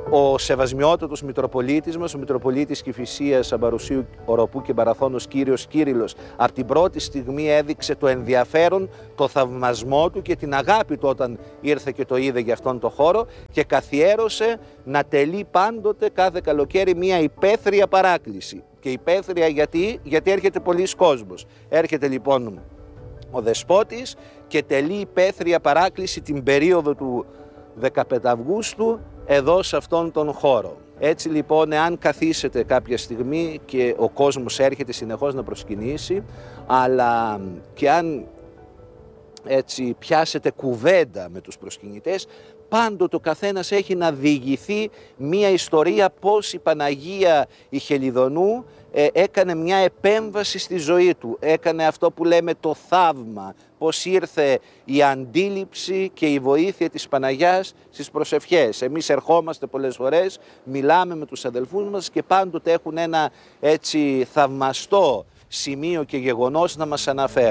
Ο σεβασμιότατος Μητροπολίτης μας, ο Μητροπολίτης Κηφισίας, Αμπαρουσίου, Οροπού και Μπαραθώνος Κύριος Κύριλλος, από την πρώτη στιγμή έδειξε το ενδιαφέρον, το θαυμασμό του και την αγάπη του όταν ήρθε και το είδε για αυτόν τον χώρο και καθιέρωσε να τελεί πάντοτε κάθε καλοκαίρι μια υπαίθρια παράκληση. Και υπαίθρια γιατί έρχεται πολλής κόσμος. Έρχεται λοιπόν ο Δεσπότης και τελεί υπαίθρια παράκληση την περίοδο του 15 Αυγούστου εδώ σε αυτόν τον χώρο. Έτσι λοιπόν, εάν καθίσετε κάποια στιγμή και ο κόσμος έρχεται συνεχώς να προσκυνήσει, αλλά και αν έτσι πιάσετε κουβέντα με τους προσκυνητές, πάντοτε ο καθένας έχει να διηγηθεί μία ιστορία πώς η Παναγία η Χελιδονού έκανε μια επέμβαση στη ζωή του, έκανε αυτό που λέμε το θαύμα, πώς ήρθε η αντίληψη και η βοήθεια της Παναγιάς στις προσευχές. Εμείς ερχόμαστε πολλές φορές, μιλάμε με τους αδελφούς μας και πάντοτε έχουν ένα έτσι θαυμαστό σημείο και γεγονός να μας αναφέρουν.